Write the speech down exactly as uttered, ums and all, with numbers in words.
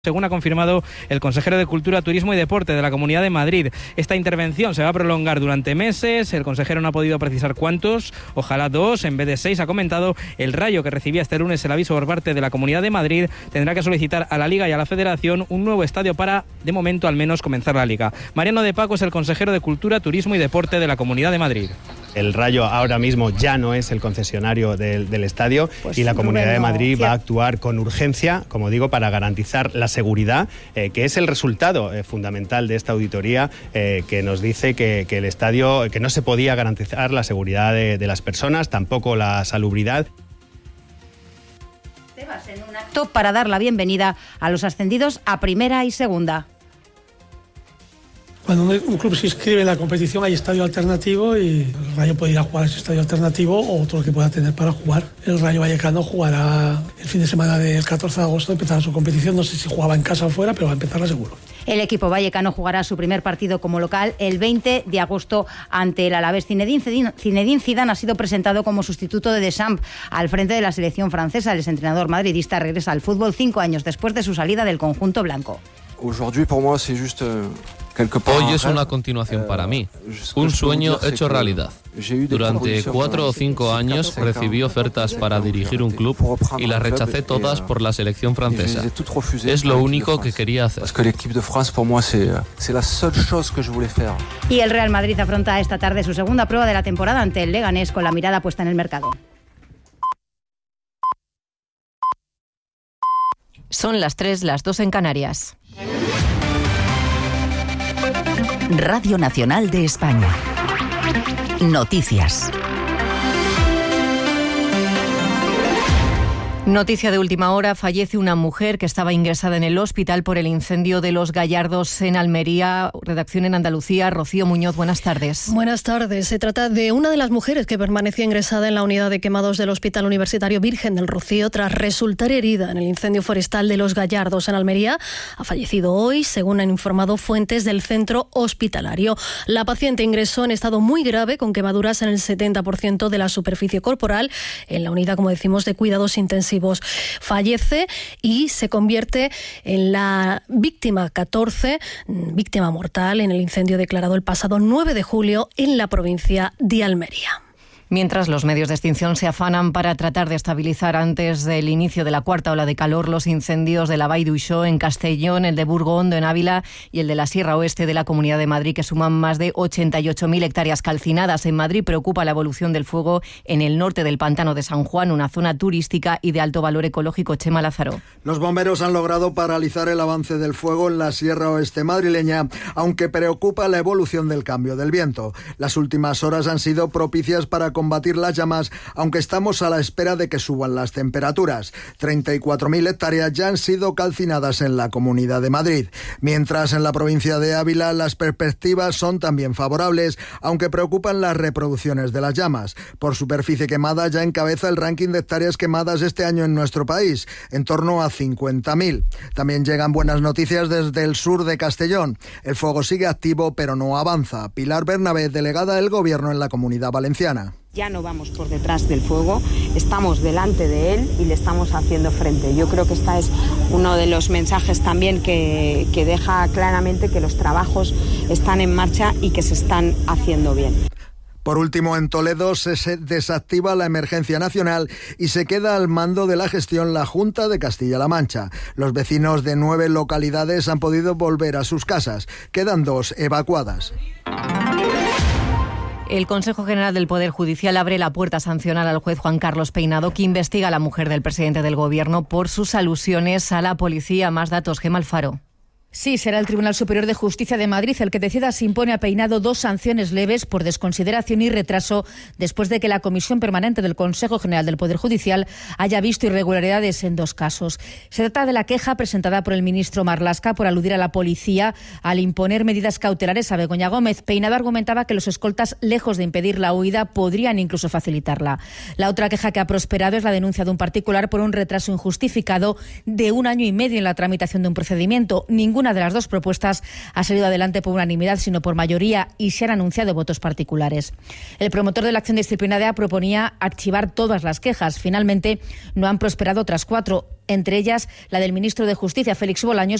Según ha confirmado el consejero de Cultura, Turismo y Deporte de la Comunidad de Madrid. Esta intervención se va a prolongar durante meses. El consejero no ha podido precisar cuántos, ojalá dos, en vez de seis. Ha comentado el Rayo, que recibía este lunes el aviso por parte de la Comunidad de Madrid, tendrá que solicitar a la Liga y a la Federación un nuevo estadio para, de momento al menos, comenzar la Liga. Mariano de Paco es el consejero de Cultura, Turismo y Deporte de la Comunidad de Madrid. El Rayo ahora mismo ya no es el concesionario del, del estadio pues y la Comunidad Rubén, de Madrid no, va a actuar con urgencia, como digo, para garantizar la seguridad, eh, que es el resultado eh, fundamental de esta auditoría, eh, que nos dice que, que el estadio, que no se podía garantizar la seguridad de, de las personas, tampoco la salubridad. En un acto para dar la bienvenida a los ascendidos a Primera y Segunda. Cuando un club se inscribe en la competición hay estadio alternativo y el Rayo puede ir a jugar a ese estadio alternativo o otro que pueda tener para jugar. El Rayo Vallecano jugará el fin de semana del catorce de agosto, empezará su competición, no sé si jugaba en casa o fuera, pero va a empezarla seguro. El equipo vallecano jugará su primer partido como local el veinte de agosto ante el Alavés. Zinedine Zidane ha sido presentado como sustituto de Deschamps al frente de la selección francesa. El exentrenador madridista regresa al fútbol cinco años después de su salida del conjunto blanco. Aujourd'hui, pour moi, c'est juste... Hoy es una continuación para mí, un sueño hecho realidad. Durante cuatro o cinco años recibí ofertas para dirigir un club y las rechacé todas por la selección francesa. Es lo único que quería hacer. Y el Real Madrid afronta esta tarde su segunda prueba de la temporada ante el Leganés con la mirada puesta en el mercado. Son las tres, las dos en Canarias. Radio Nacional de España. Noticias. Noticia de última hora, fallece una mujer que estaba ingresada en el hospital por el incendio de Los Gallardos en Almería. Redacción en Andalucía, Rocío Muñoz, buenas tardes. Buenas tardes. Se trata de una de las mujeres que permanecía ingresada en la unidad de quemados del Hospital Universitario Virgen del Rocío tras resultar herida en el incendio forestal de Los Gallardos en Almería. Ha fallecido hoy, según han informado fuentes del centro hospitalario. La paciente ingresó en estado muy grave con quemaduras en el setenta por ciento de la superficie corporal en la unidad, como decimos, de cuidados intensivos. Fallece y se convierte en la víctima catorce, víctima mortal en el incendio declarado el pasado nueve de julio en la provincia de Almería. Mientras los medios de extinción se afanan para tratar de estabilizar antes del inicio de la cuarta ola de calor los incendios de la Vall d'Uixó en Castellón, el de Burgo Hondo en Ávila y el de la Sierra Oeste de la Comunidad de Madrid, que suman más de ochenta y ocho mil hectáreas calcinadas. En Madrid preocupa la evolución del fuego en el norte del Pantano de San Juan, una zona turística y de alto valor ecológico. Chema Lázaro. Los bomberos han logrado paralizar el avance del fuego en la Sierra Oeste madrileña, aunque preocupa la evolución del cambio del viento. Las últimas horas han sido propicias para combatir las llamas, aunque estamos a la espera de que suban las temperaturas. treinta y cuatro mil hectáreas ya han sido calcinadas en la Comunidad de Madrid. Mientras en la provincia de Ávila las perspectivas son también favorables, aunque preocupan las reproducciones de las llamas. Por superficie quemada ya encabeza el ranking de hectáreas quemadas este año en nuestro país, en torno a cincuenta mil. También llegan buenas noticias desde el sur de Castellón. El fuego sigue activo pero no avanza. Pilar Bernabé, delegada del Gobierno en la Comunidad Valenciana. Ya no vamos por detrás del fuego, estamos delante de él y le estamos haciendo frente. Yo creo que este es uno de los mensajes también que, que deja claramente que los trabajos están en marcha y que se están haciendo bien. Por último, en Toledo se desactiva la emergencia nacional y se queda al mando de la gestión la Junta de Castilla-La Mancha. Los vecinos de nueve localidades han podido volver a sus casas. Quedan dos evacuadas. El Consejo General del Poder Judicial abre la puerta a sancionar al juez Juan Carlos Peinado, que investiga a la mujer del presidente del Gobierno por sus alusiones a la policía. Más datos, Gemma Alfaro. Sí, será el Tribunal Superior de Justicia de Madrid el que decida si impone a Peinado dos sanciones leves por desconsideración y retraso después de que la Comisión Permanente del Consejo General del Poder Judicial haya visto irregularidades en dos casos. Se trata de la queja presentada por el ministro Marlaska por aludir a la policía al imponer medidas cautelares a Begoña Gómez. Peinado argumentaba que los escoltas, lejos de impedir la huida, podrían incluso facilitarla. La otra queja que ha prosperado es la denuncia de un particular por un retraso injustificado de un año y medio en la tramitación de un procedimiento. Ningún ninguna de las dos propuestas ha salido adelante por unanimidad, sino por mayoría, y se han anunciado votos particulares. El promotor de la acción disciplinaria proponía archivar todas las quejas. Finalmente no han prosperado otras cuatro, entre ellas la del ministro de Justicia, Félix Bolaños,